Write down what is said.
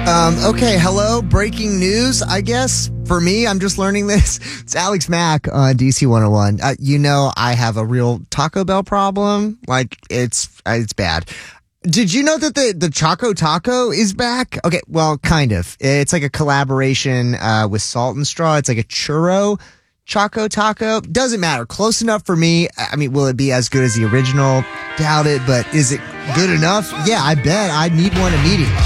Okay, hello. Breaking news, I guess. For me, I'm just learning this. It's Alex Mack on DC 101. I have a real Taco Bell problem. Like, it's bad. Did you know that the Choco Taco is back? Okay, well, kind of. It's like a collaboration with Salt and Straw. It's like a churro Choco Taco. Doesn't matter. Close enough for me. I mean, will it be as good as the original? Doubt it, but is it good enough? Yeah, I bet. I need one immediately.